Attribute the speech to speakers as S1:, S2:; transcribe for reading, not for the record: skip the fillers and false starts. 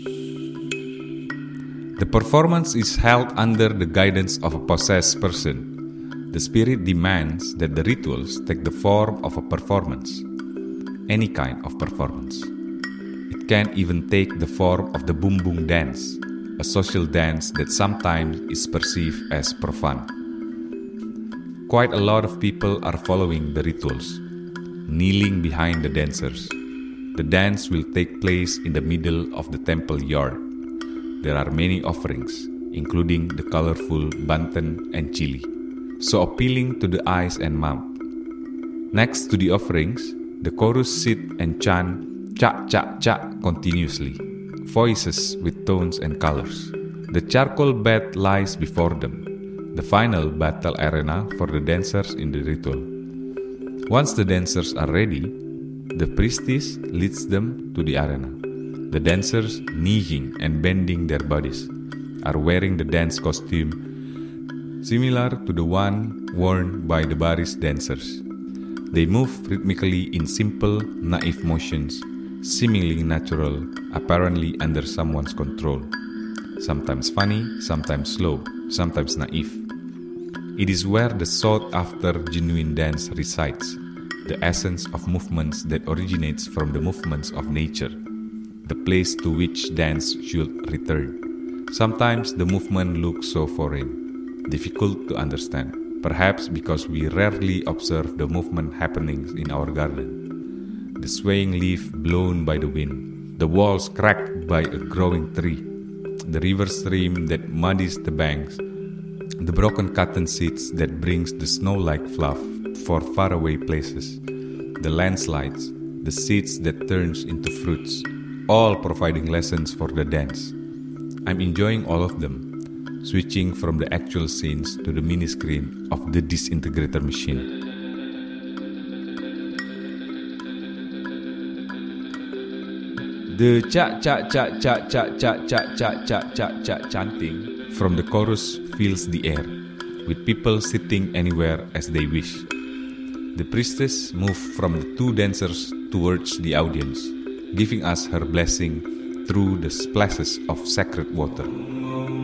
S1: The performance is held under the guidance of a possessed person. The spirit demands that the rituals take the form of a performance, any kind of performance. It can even take the form of the bumbung dance, a social dance that sometimes is perceived as profane. Quite a lot of people are following the rituals, kneeling behind the dancers. The dance will take place in the middle of the temple yard. There are many offerings, including the colorful banten and chili, so appealing to the eyes and mouth. Next to the offerings, the chorus sit and chant cha cha cha continuously, voices with tones and colors. The charcoal bed lies before them, the final battle arena for the dancers in the ritual. Once the dancers are ready, the priestess leads them to the arena. The dancers, kneeling and bending their bodies, are wearing the dance costume similar to the one worn by the Baris dancers. They move rhythmically in simple, naive motions, seemingly natural, apparently under someone's control. Sometimes funny, sometimes slow, sometimes naive. It is where the sought-after genuine dance resides, the essence of movements that originates from the movements of nature, the place to which dance should return. Sometimes the movement looks so foreign, difficult to understand, perhaps because we rarely observe the movement happenings in our garden. The swaying leaf blown by the wind, the walls cracked by a growing tree, the river stream that muddies the banks, the broken cotton seeds that brings the snow-like fluff for faraway places, the landslides, the seeds that turns into fruits, all providing lessons for the dance. I'm enjoying all of them, switching from the actual scenes to the mini screen of the disintegrator machine. The cha-cha-cha-cha-cha-cha-cha-cha-cha-cha chanting from the chorus fills the air, with people sitting anywhere as they wish. The priestess moves from the two dancers towards the audience, giving us her blessing through the splashes of sacred water.